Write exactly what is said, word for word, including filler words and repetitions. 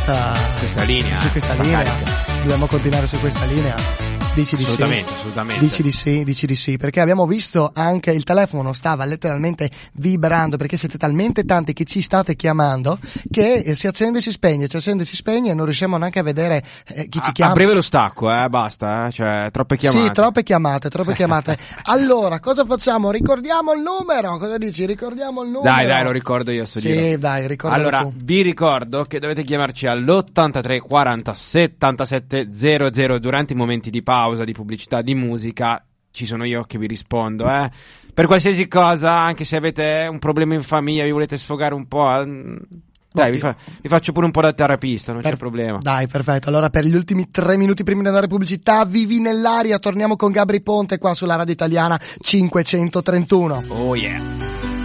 questa, questa linea. Su questa linea. Carica. Dobbiamo continuare su questa linea. Dici di assolutamente, sì? Assolutamente. Dici di sì, dici di sì, perché abbiamo visto anche il telefono stava letteralmente vibrando, perché siete talmente tanti che ci state chiamando che si accende e si spegne, si accende e si spegne e non riusciamo neanche a vedere eh, chi a, ci chiama. A breve lo stacco, eh, basta, eh, cioè troppe chiamate. Sì, troppe chiamate, troppe chiamate. Allora, cosa facciamo? Ricordiamo il numero, cosa dici? Ricordiamo il numero. Dai, dai, lo ricordo io sto Sì, giro. dai, ricordo. Allora, tu. vi ricordo che dovete chiamarci all'ottantatré quaranta settantasette zero zero durante i momenti di pausa, di pubblicità, di musica. Ci sono io che vi rispondo, eh. Per qualsiasi cosa, anche se avete un problema in famiglia, vi volete sfogare un po', dai, vi, fa, vi faccio pure un po' da terapista, non per, c'è problema. Dai, perfetto. Allora, per gli ultimi tre minuti prima di andare in pubblicità, vivi nell'aria, torniamo con Gabri Ponte qua sulla Radio Italiana cinquecentotrentuno. Oh yeah.